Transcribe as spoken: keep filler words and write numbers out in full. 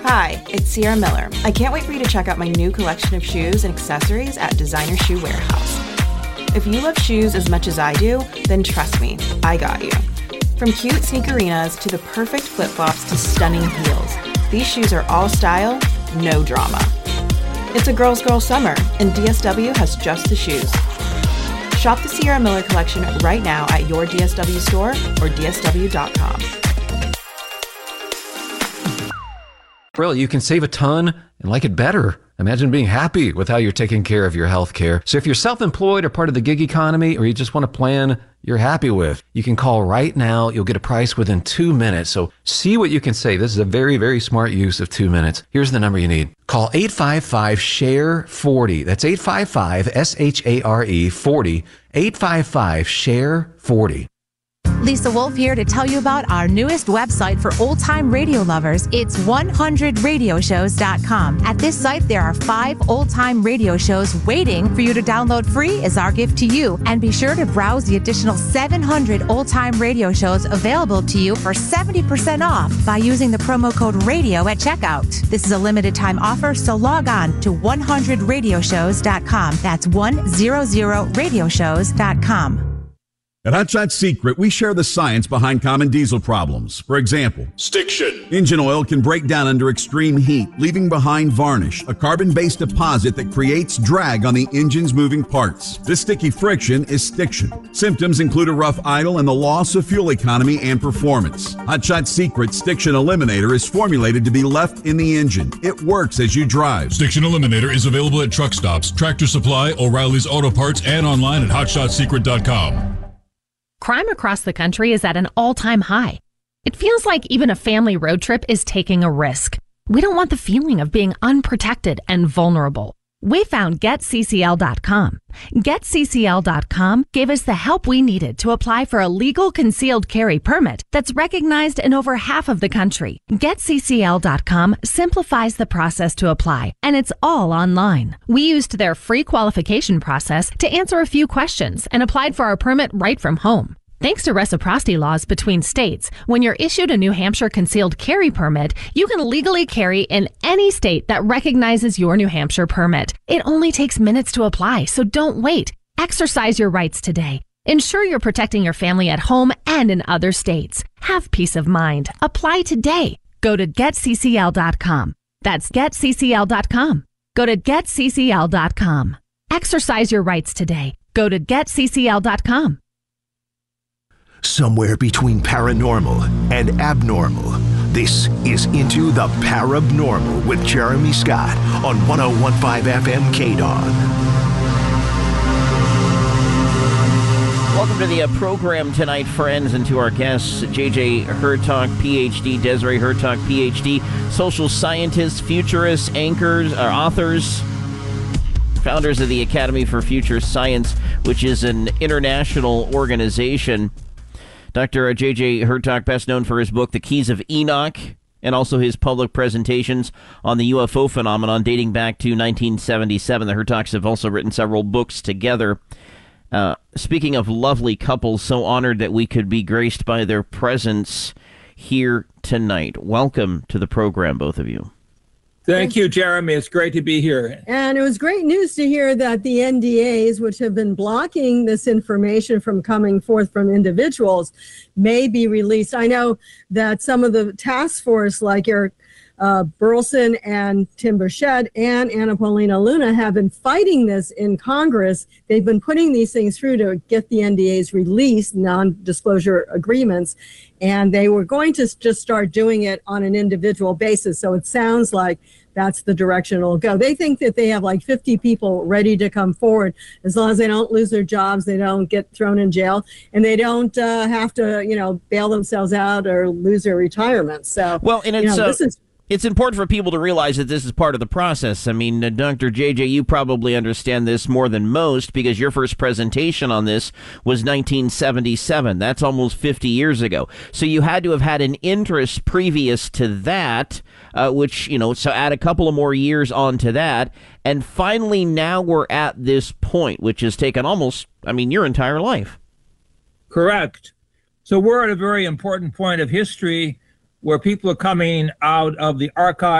Hi, it's Sierra Miller. I can't wait for you to check out my new collection of shoes and accessories at Designer Shoe Warehouse. If you love shoes as much as I do, then trust me, I got you. From cute sneakerinas to the perfect flip-flops to stunning heels, these shoes are all style, no drama. It's a girl's girl summer, and D S W has just the shoes. Shop the Sierra Miller collection right now at your D S W store or D S W dot com. Really, you can save a ton and like it better. Imagine being happy with how you're taking care of your health care. So if you're self-employed or part of the gig economy, or you just want a plan you're happy with, you can call right now. You'll get a price within two minutes. So see what you can save. This is a very, very smart use of two minutes. Here's the number you need. Call eight five five, S H A R E, forty. That's eight five five, S H A R E, forty. eight five five, S H A R E, forty. Lisa Wolf here to tell you about our newest website for old-time radio lovers. It's one hundred radio shows dot com. At this site, there are five old-time radio shows waiting for you to download free as our gift to you. And be sure to browse the additional seven hundred old-time radio shows available to you for seventy percent off by using the promo code RADIO at checkout. This is a limited-time offer, so log on to one hundred radio shows dot com. That's one hundred radio shows dot com. At Hot Shot Secret, we share the science behind common diesel problems. For example, stiction. Engine oil can break down under extreme heat, leaving behind varnish, a carbon-based deposit that creates drag on the engine's moving parts. This sticky friction is stiction. Symptoms include a rough idle and the loss of fuel economy and performance. Hot Shot Secret Stiction Eliminator is formulated to be left in the engine. It works as you drive. Stiction Eliminator is available at truck stops, Tractor Supply, O'Reilly's Auto Parts, and online at hot shot secret dot com. Crime across the country is at an all-time high. It feels like even a family road trip is taking a risk. We don't want the feeling of being unprotected and vulnerable. We found get C C L dot com. get C C L dot com gave us the help we needed to apply for a legal concealed carry permit that's recognized in over half of the country. get C C L dot com simplifies the process to apply, and it's all online. We used their free qualification process to answer a few questions and applied for our permit right from home. Thanks to reciprocity laws between states, when you're issued a New Hampshire concealed carry permit, you can legally carry in any state that recognizes your New Hampshire permit. It only takes minutes to apply, so don't wait. Exercise your rights today. Ensure you're protecting your family at home and in other states. Have peace of mind. Apply today. Go to get C C L dot com. That's get C C L dot com. Go to get C C L dot com. Exercise your rights today. Go to get C C L dot com. Somewhere between paranormal and abnormal, this is Into the Parabnormal with Jeremy Scott on one oh one point five F M K D O N. Welcome to the uh, program tonight, friends, and to our guests, J J Hurtak, P H D, Desiree Hurtak, P H D, social scientists, futurists, anchors, or authors, founders of the Academy for Future Science, which is an international organization. Doctor J J Hurtak, best known for his book, The Keys of Enoch, and also his public presentations on the U F O phenomenon dating back to nineteen seventy-seven. The Hurtaks have also written several books together. Uh, speaking of lovely couples, so honored that we could be graced by their presence here tonight. Welcome to the program, both of you. Thank you, Jeremy. It's great to be here. And it was great news to hear that the N D As, which have been blocking this information from coming forth from individuals, may be released. I know that some of the task force, like Eric uh, Burleson and Tim Burchett and Anna Paulina Luna, have been fighting this in Congress. They've been putting these things through to get the N D As released, non-disclosure agreements. And they were going to just start doing it on an individual basis. So it sounds like that's the direction it'll go. They think that they have like fifty people ready to come forward as long as they don't lose their jobs, they don't get thrown in jail, and they don't uh, have to, you know, bail themselves out or lose their retirement. So, well, and it's, you know, uh, this is It's important for people to realize that this is part of the process. I mean, uh, Doctor J J, you probably understand this more than most because your first presentation on this was nineteen seventy-seven. That's almost fifty years ago. So you had to have had an interest previous to that, uh, which, you know, so add a couple of more years onto that. And finally, now we're at this point, which has taken almost, I mean, your entire life. Correct. So we're at a very important point of history where people are coming out of the archive